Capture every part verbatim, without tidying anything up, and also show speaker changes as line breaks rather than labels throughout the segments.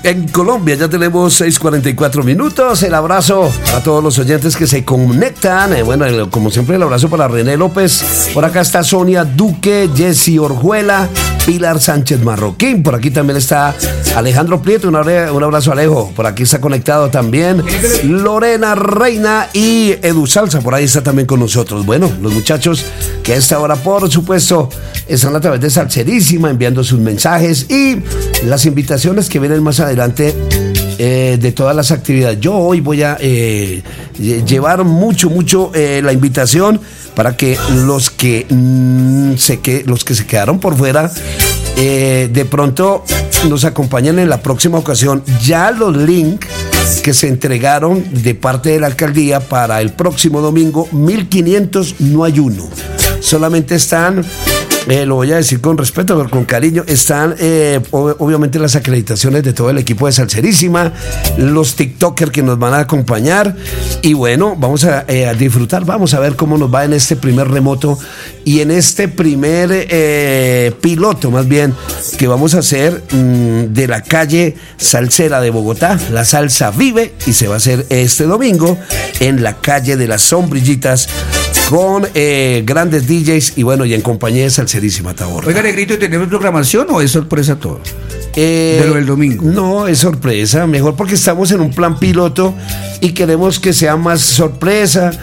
En Colombia ya tenemos seis cuarenta y cuatro minutos. El abrazo a todos los oyentes que se conectan. Eh, bueno, el, como siempre, el abrazo para René López. Por acá está Sonia Duque, Jessy Orjuela, Pilar Sánchez Marroquín. Por aquí también está Alejandro Prieto. Un, un abrazo, Alejo. Por aquí está conectado también Lorena Reina y Edu Salsa. Por ahí está también con nosotros. Bueno, los muchachos que a esta hora, por supuesto, están a través de Salserísima enviando sus mensajes y las invitaciones que vienen más adelante eh, de todas las actividades. Yo hoy voy a eh, llevar mucho, mucho eh, la invitación para que los que, mm, se que los que se quedaron por fuera eh, de pronto nos acompañen en la próxima ocasión. Ya los links que se entregaron de parte de la alcaldía para el próximo domingo, mil quinientos, no hay uno. Solamente están, eh, lo voy a decir con respeto, pero con cariño, están eh, ob- obviamente las acreditaciones de todo el equipo de Salserísima, los TikTokers que nos van a acompañar y bueno, vamos a, eh, a disfrutar, vamos a ver cómo nos va en este primer remoto y en este primer eh, piloto más bien que vamos a hacer mmm, de la calle salsera de Bogotá. La salsa vive y se va a hacer este domingo en la calle de las Sombrillitas con eh, grandes D Js y bueno, y en compañía de Salserísima Taborda.
Oiga, Negrito, ¿tenemos programación o es sorpresa todo?
Eh,
de lo del domingo.
No, es sorpresa, mejor porque estamos en un plan piloto y queremos que sea más sorpresa.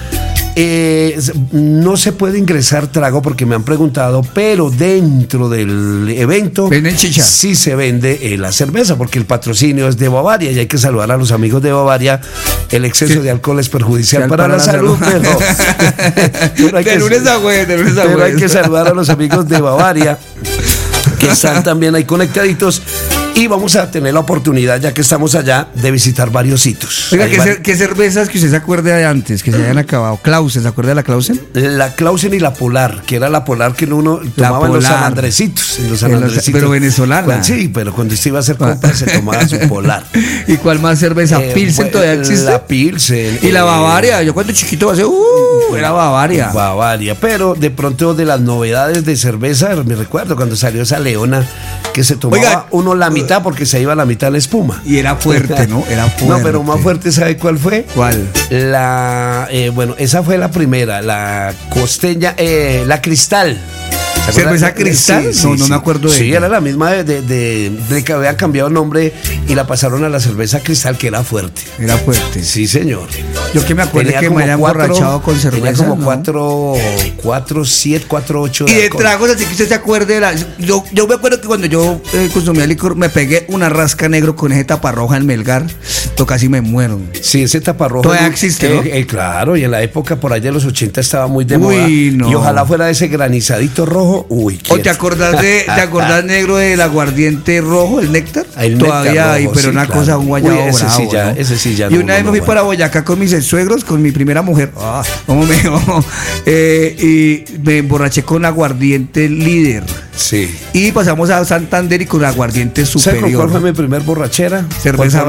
Eh, no se puede ingresar trago porque me han preguntado, pero dentro del evento
¿venden chicha?
Sí se vende eh, la cerveza porque el patrocinio es de Bavaria y hay que saludar a los amigos de Bavaria. El exceso sí. de alcohol es perjudicial para, para la, la salud, salud. Pero, pero hay
de
que,
lunes a jueves, de lunes a
pero
jueves.
hay que saludar a los amigos de Bavaria que están también ahí conectaditos. Y vamos a tener la oportunidad, ya que estamos allá, de visitar varios sitios.
Oiga, ¿qué, cer- ¿qué cervezas que usted se acuerde de antes, que se hayan acabado? Clausen, ¿se acuerda de la Clausen?
La Clausen y la Polar, que era la Polar que uno tomaba en los San Andresitos. En los San Andresitos.
Pero venezolana.
Cuando, sí, pero cuando usted iba a hacer compras se tomaba su Polar.
¿Y cuál más cerveza? Eh, ¿Pilsen todavía existe?
La Pilsen.
Y eh, la Bavaria, yo cuando chiquito hace, uh, era Bavaria.
Bavaria, pero de pronto de las novedades de cerveza, me recuerdo cuando salió esa Leona, que se tomaba Oiga, uno la mitad porque se iba a la mitad la espuma.
Y era fuerte, ¿no? Era fuerte.
No, pero más fuerte, ¿sabe cuál fue?
¿Cuál?
La, eh, bueno, esa fue la primera, la costeña, eh, la Cristal.
¿Cerveza Cristal?
Sí, sí,
no, no
sí.
me acuerdo de
Sí,
ella.
era la misma de, de, de, de que había cambiado el nombre y la pasaron a la cerveza Cristal, que era fuerte.
Era fuerte.
Sí, señor.
Yo que me acuerdo
tenía
que me había emborrachado con cerveza.
Tenía como
¿no?
cuatro, cuatro, siete, cuatro, ocho.
Y de, de tragos, así que usted se acuerde de la. Yo, yo me acuerdo que cuando yo eh, consumía licor, me pegué una rasca negro con ese taparroja en Melgar. Yo casi me muero.
Sí, ese taparroja.
Todavía existe, ¿no?
Eh, eh, claro, y en la época por allá de los ochenta estaba muy de
Uy,
moda.
No.
Y ojalá fuera ese granizadito rojo. Uy,
¿O te acordás de, te acordás negro del aguardiente rojo, el néctar?
El
Todavía hay,
rojo,
pero
sí,
una
claro.
cosa, un guayabo
Uy, ese
bravo,
sí ya,
¿no?
ese sí ya
y
no,
una vez
no,
me fui
no,
para Boyacá con mis suegros, con mi primera mujer. Ah, ¿cómo me dijo? Eh, y me emborraché con aguardiente líder.
Sí.
Y pasamos a Santander y con aguardiente superior.
¿Sabes cuál fue mi primer borrachera?
Cerveza